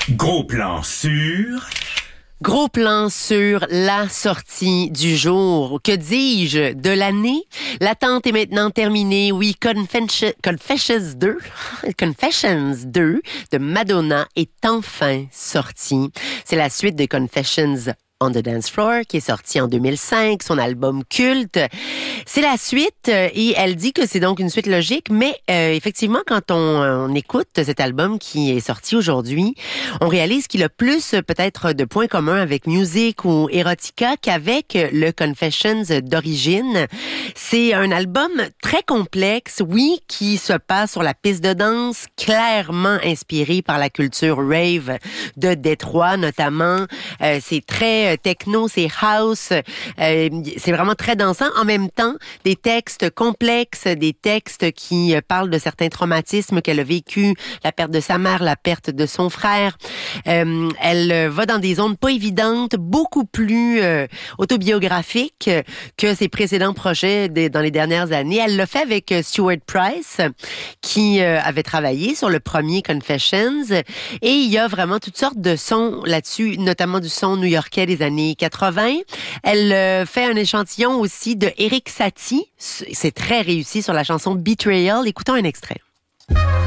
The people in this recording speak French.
Gros plan sur... Gros plan sur la sortie du jour. Que dis-je? De l'année? L'attente est maintenant terminée. Oui, Confessions 2 de Madonna est enfin sortie. C'est la suite de Confessions on the Dance Floor, qui est sorti en 2005, son album culte. C'est la suite et elle dit que c'est donc une suite logique, mais effectivement, quand on écoute cet album qui est sorti aujourd'hui, on réalise qu'il a plus peut-être de points communs avec Music ou Erotica qu'avec le Confessions d'origine. C'est un album très complexe, oui, qui se passe sur la piste de danse, clairement inspiré par la culture rave de Détroit notamment. C'est très techno, c'est house, c'est vraiment très dansant. En même temps, des textes complexes, des textes qui parlent de certains traumatismes qu'elle a vécu, la perte de sa mère, la perte de son frère. Elle va dans des zones pas évidentes, beaucoup plus autobiographiques que ses précédents projets dans les dernières années. Elle l'a fait avec Stuart Price, qui avait travaillé sur le premier Confessions, et il y a vraiment toutes sortes de sons là-dessus, notamment du son new-yorkais des années 80. Elle fait un échantillon aussi de Eric Satie. C'est très réussi sur la chanson Betrayal. Écoutons un extrait.